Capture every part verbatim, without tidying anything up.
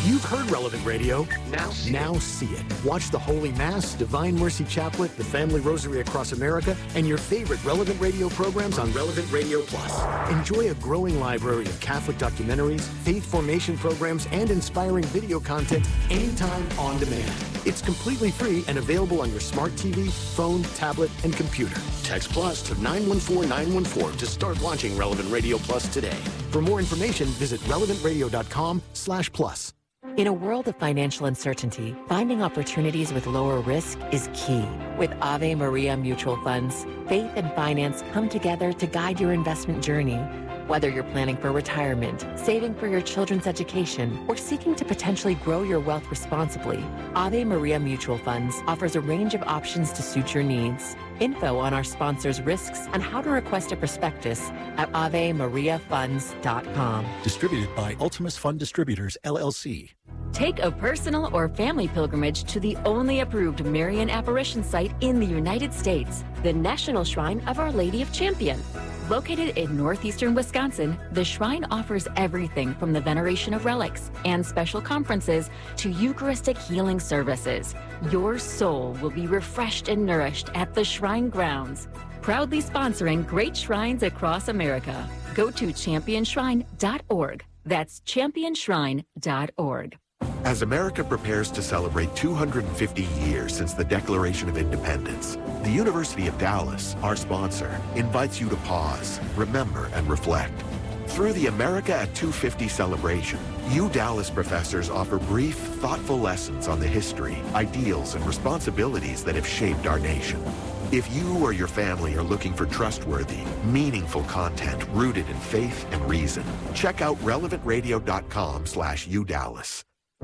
You've heard Relevant Radio. Now see, now it. see it. Watch the Holy Mass, Divine Mercy Chaplet, the Family Rosary Across America, and your favorite Relevant Radio programs on Relevant Radio Plus. Enjoy a growing library of Catholic documentaries, faith formation programs, and inspiring video content anytime on demand. It's completely free and available on your smart T V, phone, tablet, and computer. Text Plus to nine one four nine one four to start watching Relevant Radio Plus today. For more information, visit relevant radio dot com slash plus. In a world of financial uncertainty, finding opportunities with lower risk is key. With Ave Maria Mutual Funds, faith and finance come together to guide your investment journey. Whether you're planning for retirement, saving for your children's education, or seeking to potentially grow your wealth responsibly, Ave Maria Mutual Funds offers a range of options to suit your needs. Info on our sponsors' risks and how to request a prospectus at ave maria funds dot com. Distributed by Ultimus Fund Distributors, L L C. Take a personal or family pilgrimage to the only approved Marian apparition site in the United States, the National Shrine of Our Lady of Champion. Located in northeastern Wisconsin, the shrine offers everything from the veneration of relics and special conferences to Eucharistic healing services. Your soul will be refreshed and nourished at the shrine grounds. Proudly sponsoring great shrines across America. Go to champion shrine dot org. That's champion shrine dot org. As America prepares to celebrate two hundred fifty years since the Declaration of Independence, the University of Dallas, our sponsor, invites you to pause, remember, and reflect. Through the America at two fifty celebration, you Dallas professors offer brief, thoughtful lessons on the history, ideals, and responsibilities that have shaped our nation. If you or your family are looking for trustworthy, meaningful content rooted in faith and reason, check out relevant radio dot com slash u dallas.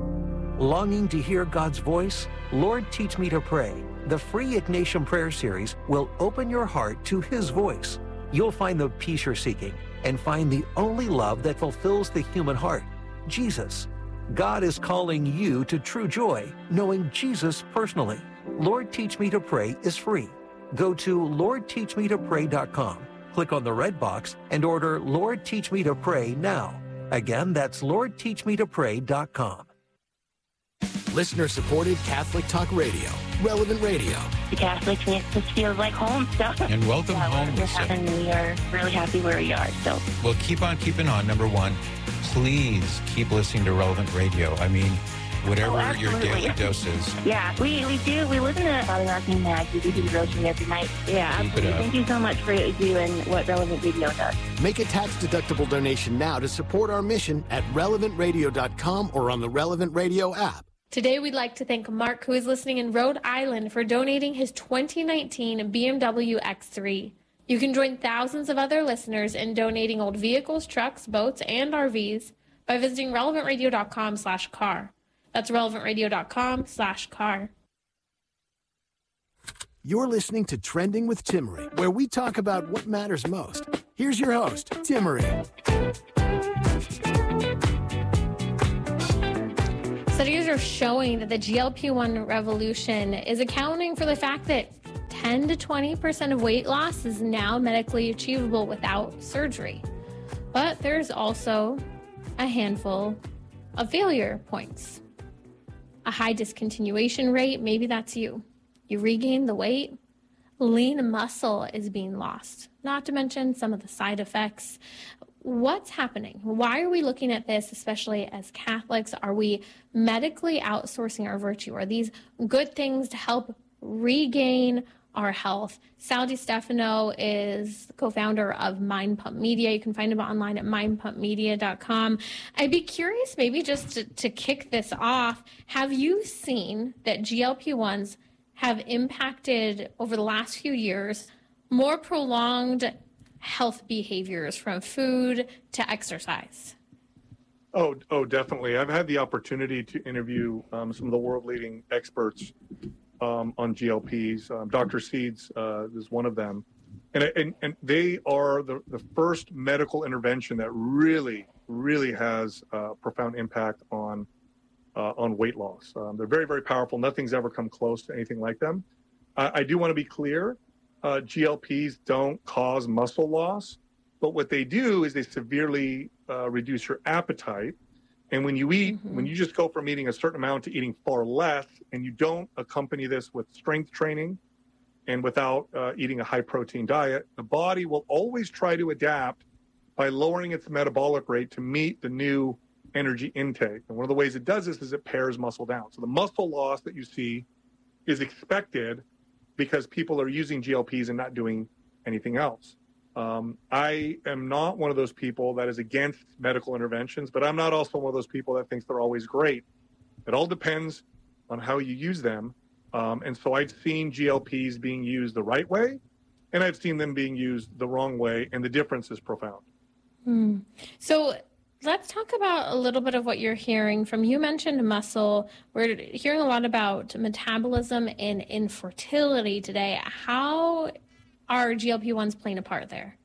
Longing to hear God's voice? Lord, Teach Me to Pray. The free Ignatian Prayer Series will open your heart to His voice. You'll find the peace you're seeking and find the only love that fulfills the human heart, Jesus. God is calling you to true joy, knowing Jesus personally. Lord, Teach Me to Pray is free. Go to lord teach me to pray dot com, click on the red box, and order Lord, Teach Me to Pray now. Again, that's lord teach me to pray dot com. Listener-supported Catholic Talk Radio, Relevant Radio. The Catholics makes us feel like home. So. And welcome yeah, home, Lisa. And we are really happy where we are. So. Well, keep on keeping on. Number one, please keep listening to Relevant Radio. I mean, whatever oh, your daily dose is. Yeah, we, we do. We live in the Father Martin Mag. We do the rosary every night. Yeah, absolutely. Thank you so much for what you do and what Relevant Radio does. Make a tax-deductible donation now to support our mission at relevant radio dot com or on the Relevant Radio app. Today, we'd like to thank Mark, who is listening in Rhode Island, for donating his twenty nineteen B M W X three. You can join thousands of other listeners in donating old vehicles, trucks, boats, and R Vs by visiting relevant radio dot com slash car. That's relevant radio dot com slash car. You're listening to Trending with Timmerie, where we talk about what matters most. Here's your host, Timmerie. Studies are showing that the G L P one revolution is accounting for the fact that ten to twenty percent of weight loss is now medically achievable without surgery. But there's also a handful of failure points. A high discontinuation rate, maybe that's you. You regain the weight, lean muscle is being lost, not to mention some of the side effects. What's happening? Why are we looking at this, especially as Catholics? Are we medically outsourcing our virtue? Are these good things to help regain our health? Sal DiStefano is the co-founder of Mind Pump Media. You can find him online at mind pump media dot com. I'd be curious, maybe just to, to kick this off, have you seen that G L P ones have impacted over the last few years more prolonged health behaviors from food to exercise? Oh, oh, definitely. I've had the opportunity to interview um, some of the world-leading experts um, on G L Ps. Um, Doctor Seeds uh, is one of them. And, and, and they are the, the first medical intervention that really, really has a profound impact on, uh, on weight loss. Um, they're very, very powerful. Nothing's ever come close to anything like them. I, I do want to be clear. Uh, G L Ps don't cause muscle loss, but what they do is they severely uh, reduce your appetite, And when you eat, Mm-hmm. when you just go from eating a certain amount to eating far less, and you don't accompany this with strength training and without uh, eating a high protein diet, the body will always try to adapt by lowering its metabolic rate to meet the new energy intake. And one of the ways it does this is it pares muscle down. So the muscle loss that you see is expected because people are using G L Ps and not doing anything else. Um, I am not one of those people that is against medical interventions, but I'm not also one of those people that thinks they're always great. It all depends on how you use them. Um, and so I've seen G L Ps being used the right way, and I've seen them being used the wrong way, and the difference is profound. Hmm. So let's talk about a little bit of what you're hearing from, you mentioned muscle. We're hearing a lot about metabolism and infertility today. How are G L P ones playing a part there?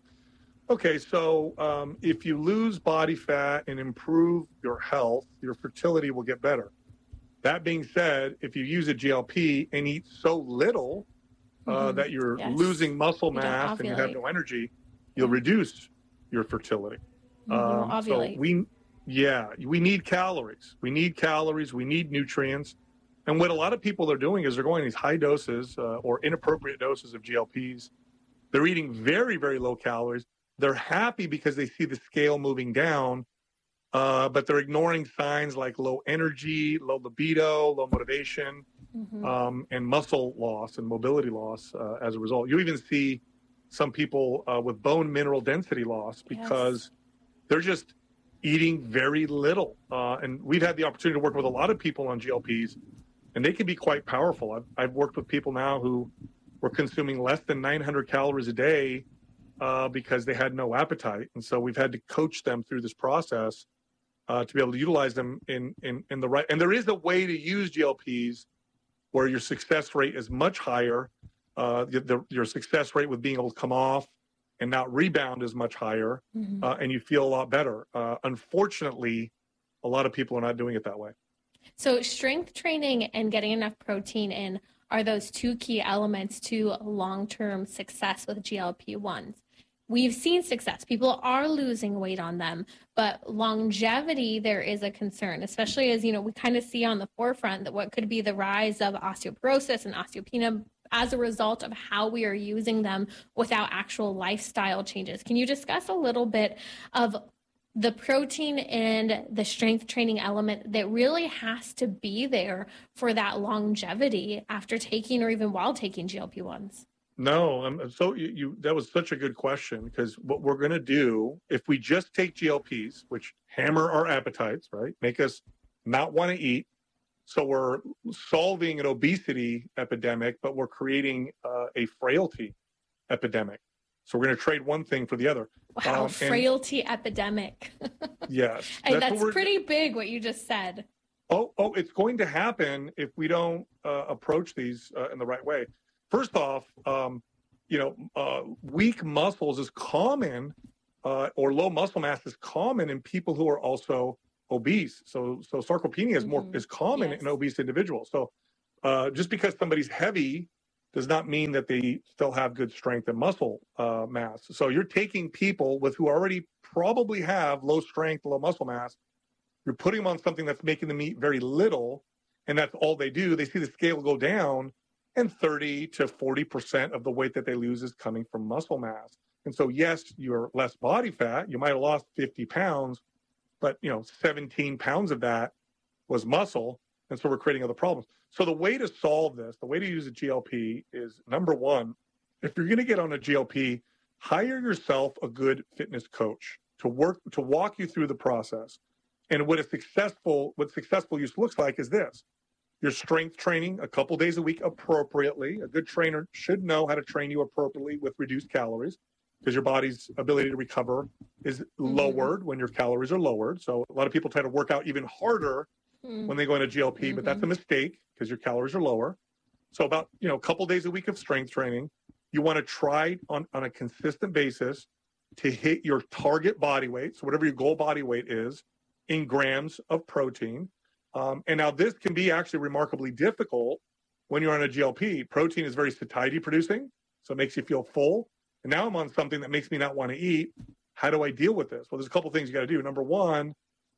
Okay, so um, if you lose body fat and improve your health, your fertility will get better. That being said, if you use a G L P and eat so little uh, Mm-hmm. that you're Yes. losing muscle You don't mass and you have ovulate. no energy, you'll reduce your fertility. You won't Um, so ovulate. we, yeah, we need calories. We need calories. We need nutrients. And what a lot of people are doing is they're going these high doses uh, or inappropriate doses of G L Ps. They're eating very, very low calories. They're happy because they see the scale moving down, uh, but they're ignoring signs like low energy, low libido, low motivation, Mhm. um, and muscle loss and mobility loss uh, as a result. You even see some people uh, with bone mineral density loss because they're just eating very little. Uh, and we've had the opportunity to work with a lot of people on G L Ps, and they can be quite powerful. I've, I've worked with people now who were consuming less than nine hundred calories a day uh, because they had no appetite. And so we've had to coach them through this process uh, to be able to utilize them in, in, in the right. And there is a way to use G L Ps where your success rate is much higher. Uh, the, the, your success rate with being able to come off and not rebound is much higher, Mhm. uh, and you feel a lot better. Uh, unfortunately, a lot of people are not doing it that way. So strength training and getting enough protein in are those two key elements to long-term success with G L P ones. We've seen success. People are losing weight on them, but longevity, there is a concern, especially as, you know, we kind of see on the forefront that what could be the rise of osteoporosis and osteopenia as a result of how we are using them without actual lifestyle changes. Can you discuss a little bit of the protein and the strength training element that really has to be there for that longevity after taking or even while taking G L P ones? No, um, so you, you that was such a good question, because what we're going to do if we just take G L Ps, which hammer our appetites, right, make us not want to eat. So we're solving an obesity epidemic, but we're creating uh, a frailty epidemic. So we're going to trade one thing for the other. Wow, Um, and- frailty epidemic. Yes, And what that's we're- pretty big what you just said. Oh, oh, it's going to happen if we don't uh, approach these uh, in the right way. First off, um, you know, uh, weak muscles is common, uh, or low muscle mass is common in people who are also obese. So, so sarcopenia is more Mhm. is common Yes. in obese individuals. So, uh, just because somebody's heavy does not mean that they still have good strength and muscle uh, mass. So, you're taking people with who already probably have low strength, low muscle mass. You're putting them on something that's making them eat very little, and that's all they do. They see the scale go down, and thirty to forty percent of the weight that they lose is coming from muscle mass. And so, yes, you're less body fat. You might have lost fifty pounds, but, you know, seventeen pounds of that was muscle. And so we're creating other problems. So the way to solve this, the way to use a G L P is, number one, if you're going to get on a G L P, hire yourself a good fitness coach to work, to walk you through the process. And what a successful, what successful use looks like is this. Your strength training a couple days a week appropriately. A good trainer should know how to train you appropriately with reduced calories, because your body's ability to recover is Mm-hmm. lowered when your calories are lowered. So a lot of people try to work out even harder Mm. when they go into G L P, Mm-hmm. but that's a mistake because your calories are lower. So about, you know, a couple days a week of strength training, you want to try on, on a consistent basis to hit your target body weight. So whatever your goal body weight is in grams of protein. Um, and now this can be actually remarkably difficult when you're on a G L P. Protein is very satiety producing, so it makes you feel full. And now I'm on something that makes me not want to eat. How do I deal with this? Well, there's a couple things you got to do. Number one,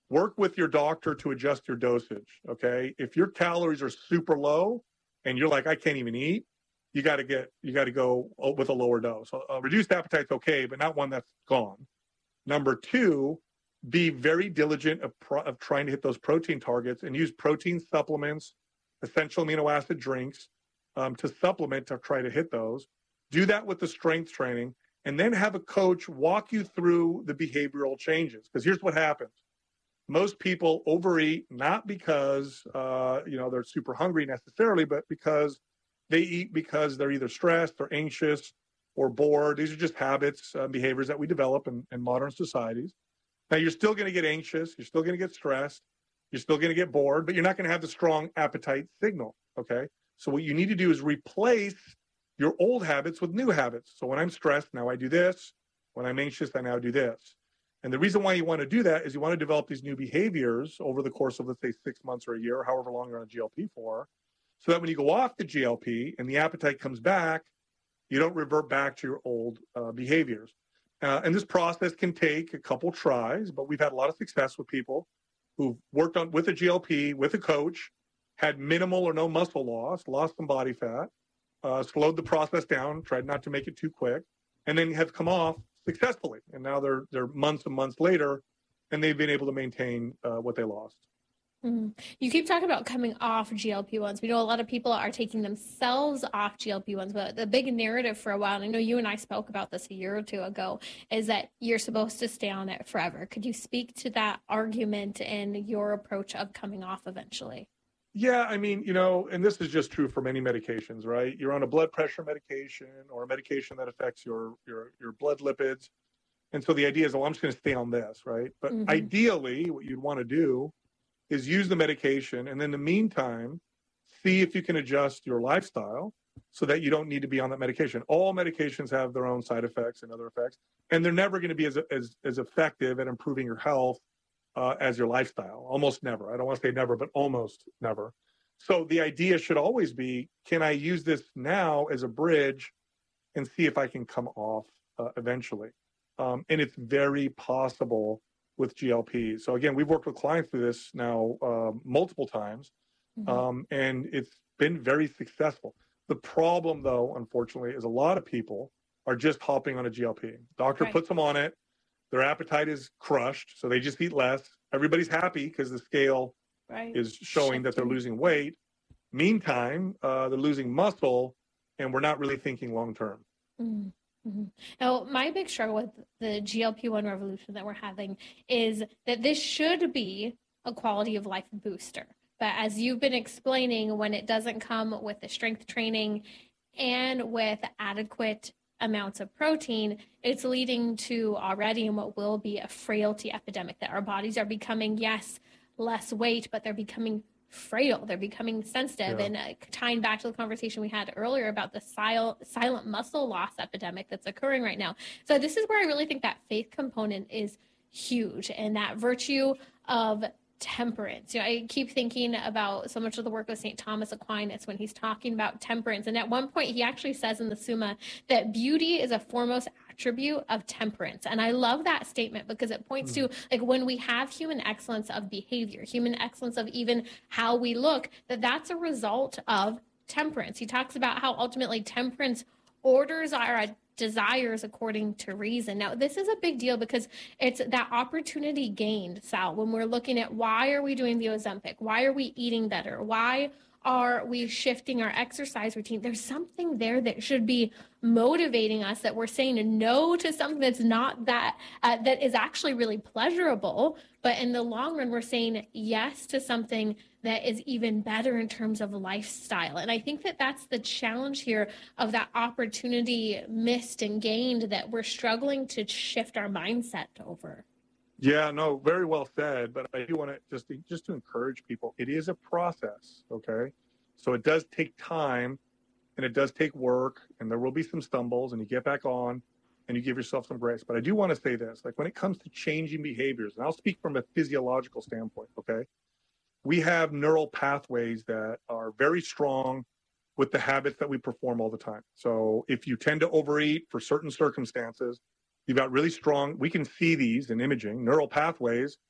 work with your doctor to adjust your dosage, okay? If your calories are super low and you're like, I can't even eat, you got to get, you got to go with a lower dose. A reduced appetite's okay, but not one that's gone. Number two, be very diligent of, pro- of trying to hit those protein targets and use protein supplements, essential amino acid drinks um, to supplement to try to hit those. Do that with the strength training, and then have a coach walk you through the behavioral changes. Because here's what happens. Most people overeat, not because, uh, you know, they're super hungry necessarily, but because they eat because they're either stressed or anxious or bored. These are just habits, uh, behaviors that we develop in, in modern societies. Now, you're still going to get anxious. You're still going to get stressed. You're still going to get bored, but you're not going to have the strong appetite signal, okay? So what you need to do is replace your old habits with new habits. So when I'm stressed, now I do this. When I'm anxious, I now do this. And the reason why you want to do that is you want to develop these new behaviors over the course of, let's say, six months or a year, or however long you're on a G L P for, so that when you go off the G L P and the appetite comes back, you don't revert back to your old uh, behaviors. Uh, and this process can take a couple tries, but we've had a lot of success with people who've worked on with a G L P, with a coach, had minimal or no muscle loss, lost some body fat, uh, slowed the process down, tried not to make it too quick, and then have come off successfully. And now they're they're months and months later, and they've been able to maintain uh, what they lost. Mm-hmm. You keep talking about coming off G L P ones. We know a lot of people are taking themselves off G L P ones, but the big narrative for a while, and I know you and I spoke about this a year or two ago, is that you're supposed to stay on it forever. Could you speak to that argument and your approach of coming off eventually? Yeah, I mean, you know, and this is just true for many medications, right? You're on a blood pressure medication or a medication that affects your your your blood lipids. And so the idea is, well, I'm just going to stay on this, right? But mm-hmm. ideally, what you'd want to do is use the medication, and in the meantime, see if you can adjust your lifestyle so that you don't need to be on that medication. All medications have their own side effects and other effects, and they're never going to be as as, as effective at improving your health uh, as your lifestyle. Almost never. I don't want to say never, but almost never. So the idea should always be, can I use this now as a bridge and see if I can come off uh, eventually? Um, and it's very possible with G L P. So again, we've worked with clients through this now uh, multiple times, mm-hmm. um, and it's been very successful. The problem, though, unfortunately, is a lot of people are just hopping on a G L P. Doctor right. puts them on it. Their appetite is crushed, so they just eat less. Everybody's happy because the scale right. is showing that they're losing weight. Meantime, uh, they're losing muscle, and we're not really thinking long-term. Mm-hmm. Mm-hmm. Now, my big struggle with the G L P one revolution that we're having is that this should be a quality of life booster. But as you've been explaining, when it doesn't come with the strength training and with adequate amounts of protein, it's leading to already in what will be a frailty epidemic, that our bodies are becoming, yes, less weight, but they're becoming frail. They're becoming sensitive. Yeah. And uh, tying back to the conversation we had earlier about the sil- silent muscle loss epidemic that's occurring right now. So this is where I really think that faith component is huge, and that virtue of temperance. You know, I keep thinking about so much of the work of Saint Thomas Aquinas when he's talking about temperance. And at one point, he actually says in the Summa that beauty is a foremost attribute of temperance. And I love that statement because it points mm. to, like, when we have human excellence of behavior, human excellence of even how we look, that that's a result of temperance. He talks about how ultimately temperance orders our desires according to reason. Now, this is a big deal because it's that opportunity gained, Sal, when we're looking at why are we doing the Ozempic? Why are we eating better? Why are we shifting our exercise routine? There's something there that should be motivating us, that we're saying no to something that's not that, uh, that is actually really pleasurable. But in the long run, we're saying yes to something that is even better in terms of lifestyle. And I think that that's the challenge here of that opportunity missed and gained that we're struggling to shift our mindset over. Yeah, no, very well said. But I do want to just to, just to encourage people, it is a process, okay? So it does take time, and it does take work, and there will be some stumbles, and you get back on, and you give yourself some grace. But I do want to say this, like when it comes to changing behaviors, and I'll speak from a physiological standpoint, okay? We have neural pathways that are very strong with the habits that we perform all the time. So if you tend to overeat for certain circumstances, you've got really strong, we can see these in imaging, neural pathways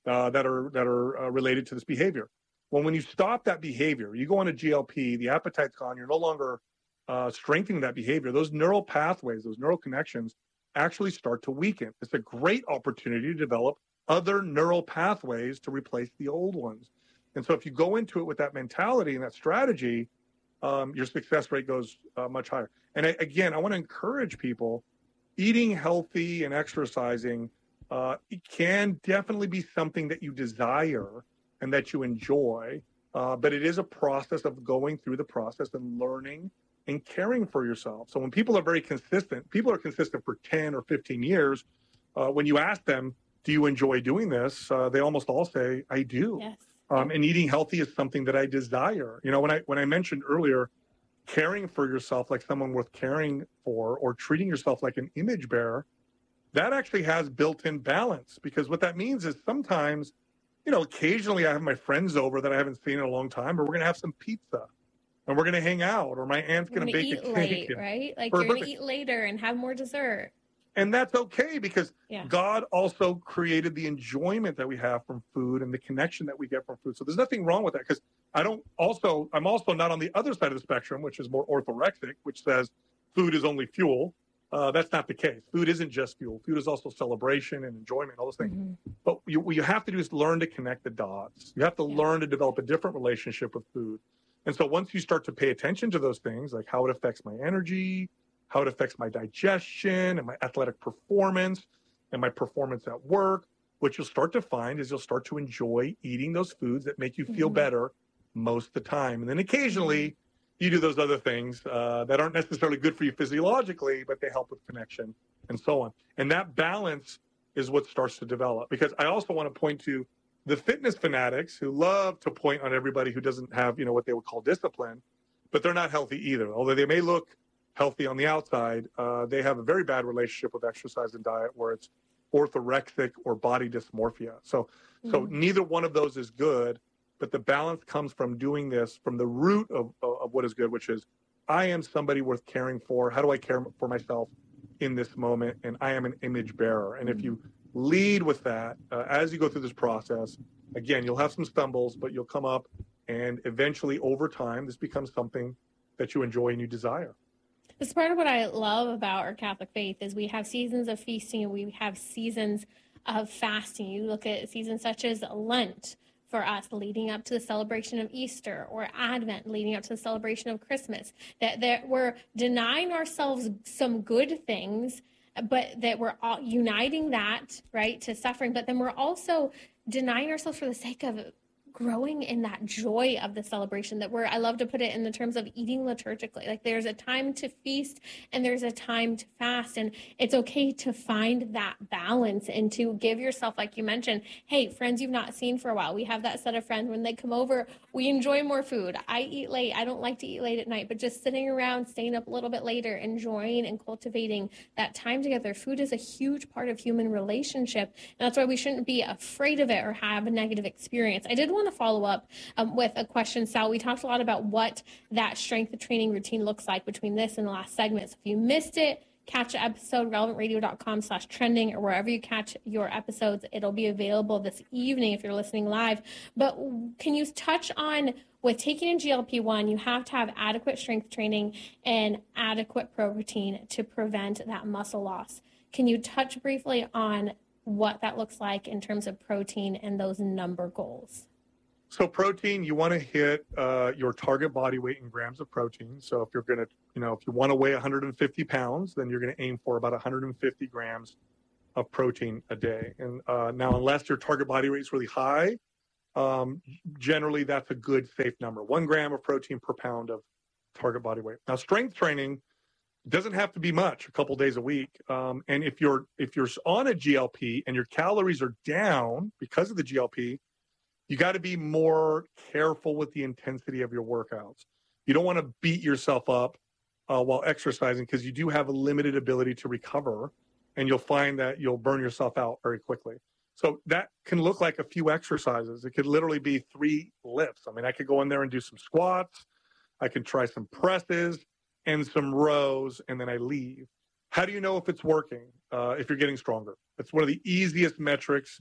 uh, that are that are uh, related to this behavior. Well, when you stop that behavior, you go on a G L P, the appetite's gone, you're no longer uh, strengthening that behavior. Those neural pathways, those neural connections actually start to weaken. It's a great opportunity to develop other neural pathways to replace the old ones. And so if you go into it with that mentality and that strategy, um, your success rate goes uh, much higher. And I, again, I want to encourage people, eating healthy and exercising uh, it can definitely be something that you desire and that you enjoy, uh, but it is a process of going through the process and learning and caring for yourself. So when people are very consistent, people are consistent for ten or fifteen years. Uh, when you ask them, do you enjoy doing this? Uh, they almost all say, I do. Yes. Um, and eating healthy is something that I desire. You know, when I when I mentioned earlier, caring for yourself like someone worth caring for, or treating yourself like an image bearer, that actually has built-in balance. Because what that means is sometimes, you know, occasionally I have my friends over that I haven't seen in a long time, or we're going to have some pizza and we're going to hang out, or my aunt's going to bake eat a cake. late, and, right? Like or you're going to birthday. eat later and have more dessert. And that's okay, because Yeah. God also created the enjoyment that we have from food and the connection that we get from food. So there's nothing wrong with that, because I don't also, I'm also not on the other side of the spectrum, which is more orthorexic, which says food is only fuel. Uh, that's not the case. Food isn't just fuel. Food is also celebration and enjoyment, all those things. Mm-hmm. But you, what you have to do is learn to connect the dots. You have to Yeah. learn to develop a different relationship with food. And so once you start to pay attention to those things, like how it affects my energy, how it affects my digestion and my athletic performance and my performance at work, what you'll start to find is you'll start to enjoy eating those foods that make you feel Mhm. better most of the time. And then occasionally you do those other things uh, that aren't necessarily good for you physiologically, but they help with connection and so on. And that balance is what starts to develop. Because I also want to point to the fitness fanatics who love to point on everybody who doesn't have, you know, what they would call discipline, but they're not healthy either. Although they may look healthy on the outside, uh, they have a very bad relationship with exercise and diet, where it's orthorexic or body dysmorphia. So, so Mhm. neither one of those is good, but the balance comes from doing this from the root of, of what is good, which is I am somebody worth caring for. How do I care for myself in this moment? And I am an image bearer. And if you lead with that, uh, as you go through this process, again, you'll have some stumbles, but you'll come up, and eventually over time, this becomes something that you enjoy and you desire. This is part of what I love about our Catholic faith is we have seasons of feasting and we have seasons of fasting. You look at seasons such as Lent for us leading up to the celebration of Easter, or Advent leading up to the celebration of Christmas, that, that we're denying ourselves some good things, but that we're all uniting that, right, to suffering. But then we're also denying ourselves for the sake of growing in that joy of the celebration, that we're, I love to put it in the terms of eating liturgically. Like there's a time to feast and there's a time to fast. And it's okay to find that balance and to give yourself, like you mentioned, hey, friends you've not seen for a while. We have that set of friends when they come over, we enjoy more food. I eat late. I don't like to eat late at night, but just sitting around, staying up a little bit later, enjoying and cultivating that time together. Food is a huge part of human relationship. And that's why we shouldn't be afraid of it or have a negative experience. I did want to follow up um, with a question, Sal. We talked a lot about what that strength training routine looks like between this and the last segment. So if you missed it, catch the episode, relevant radio dot com slash trending, or wherever you catch your episodes. It'll be available this evening if you're listening live. But can you touch on, with taking in G L P one, you have to have adequate strength training and adequate protein to prevent that muscle loss. Can you touch briefly on what that looks like in terms of protein and those number goals? So protein, you want to hit uh, your target body weight in grams of protein. So if you're going to, you know, if you want to weigh one hundred fifty pounds, then you're going to aim for about one hundred fifty grams of protein a day. And uh, now, unless your target body weight is really high, um, generally that's a good, safe number. One gram of protein per pound of target body weight. Now, strength training doesn't have to be much, a couple days a week. Um, and if you're if you're on a G L P and your calories are down because of the G L P, you got to be more careful with the intensity of your workouts. You don't want to beat yourself up uh, while exercising, because you do have a limited ability to recover, and you'll find that you'll burn yourself out very quickly. So that can look like a few exercises. It could literally be three lifts. I mean, I could go in there and do some squats. I can try some presses and some rows, and then I leave. How do you know if it's working, uh, if you're getting stronger? It's one of the easiest metrics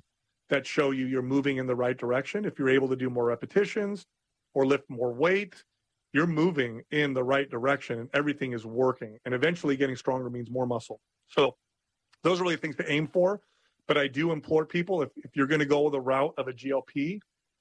that show you you're moving in the right direction. If you're able to do more repetitions or lift more weight, you're moving in the right direction and everything is working. And eventually getting stronger means more muscle. So those are really things to aim for. But I do implore people, if, if you're going to go the route of a G L P,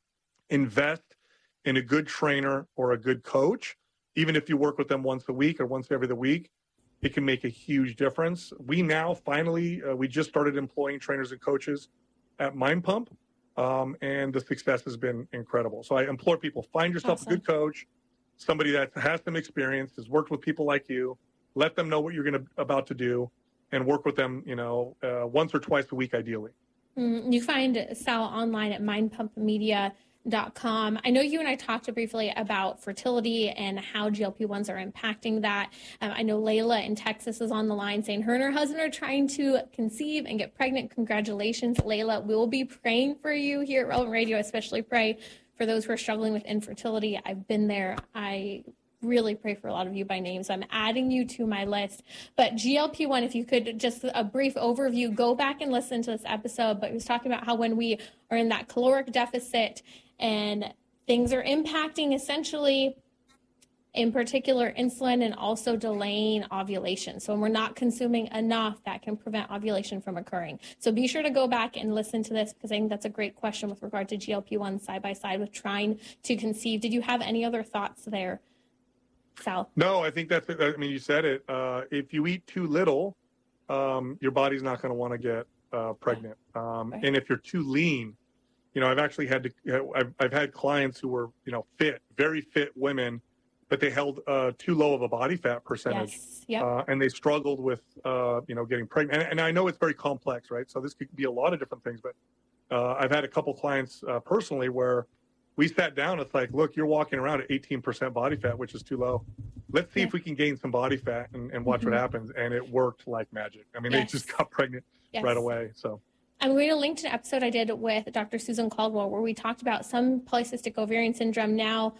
invest in a good trainer or a good coach. Even if you work with them once a week or once every other week, it can make a huge difference. We now finally, uh, we just started employing trainers and coaches at Mind Pump, um, and the success has been incredible. So I implore people, find yourself awesome. a good coach, somebody that has some experience, has worked with people like you, let them know what you're going to about to do, and work with them, you know, uh, once or twice a week, ideally. Mm, you find Sal online at mind pump media dot com. I know you and I talked briefly about fertility and how G L P ones are impacting that. Um, I know Layla in Texas is on the line saying her and her husband are trying to conceive and get pregnant. Congratulations, Layla. We'll be praying for you here at Relevant Radio, especially pray for those who are struggling with infertility. I've been there. I really pray for a lot of you by name, so I'm adding you to my list. But G L P one, if you could just a brief overview, go back and listen to this episode. But he was talking about how when we are in that caloric deficit and things are impacting essentially, in particular, insulin and also delaying ovulation. So when we're not consuming enough, that can prevent ovulation from occurring. So be sure to go back and listen to this, because I think that's a great question with regard to G L P one side by side with trying to conceive. Did you have any other thoughts there, Sal? No, I think that's, I mean, you said it. Uh, if you eat too little, um, your body's not going to want to get uh, pregnant. Um, right. And if you're too lean, you know, I've actually had to, you know, I've, I've had clients who were, you know, fit, very fit women, but they held uh, too low of a body fat percentage. Yes. Yep. Uh, and they struggled with, uh, you know, getting pregnant. And, and I know it's very complex, right? So this could be a lot of different things, but uh, I've had a couple clients uh, personally where we sat down. It's like, look, you're walking around at eighteen percent body fat, which is too low. Let's see yeah. if we can gain some body fat and, and watch mm-hmm. what happens. And it worked like magic. I mean, yes. they just got pregnant yes. right away. So I'm going to link to an episode I did with Doctor Susan Caldwell where we talked about some polycystic ovarian syndrome, now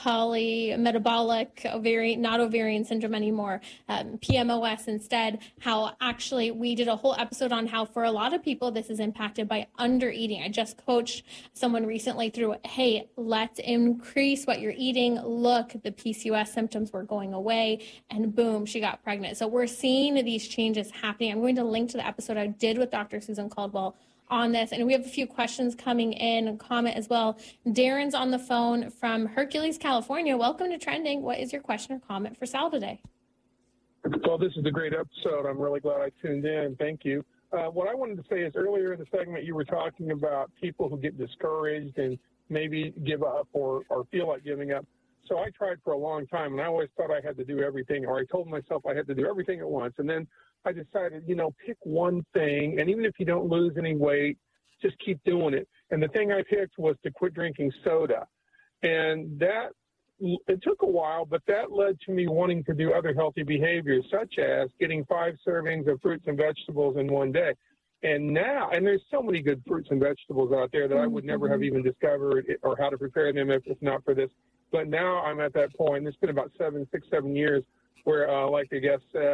polymetabolic ovarian, not ovarian syndrome anymore, um, P M O S instead, how actually we did a whole episode on how for a lot of people this is impacted by under eating. I just coached someone recently through, hey, let's increase what you're eating. Look, the P C O S symptoms were going away, and boom, she got pregnant. So we're seeing these changes happening. I'm going to link to the episode I did with Doctor Susan Caldwell on this, and we have a few questions coming in, a comment as well. Darren's on the phone from Hercules, California. Welcome to Trending. What is your question or comment for Sal today? Well, this is a great episode. I'm really glad I tuned in. Thank you. Uh, what I wanted to say is earlier in the segment you were talking about people who get discouraged and maybe give up or, or feel like giving up. So I tried for a long time, and I always thought I had to do everything, or I told myself I had to do everything at once. And then I decided, you know, pick one thing, and even if you don't lose any weight, just keep doing it. And the thing I picked was to quit drinking soda. And that, it took a while, but that led to me wanting to do other healthy behaviors, such as getting five servings of fruits and vegetables in one day. And now, and there's so many good fruits and vegetables out there that I would never have even discovered or how to prepare them if, if not for this. But now I'm at that point. It's been about seven, six, seven years where, uh, like the guest said,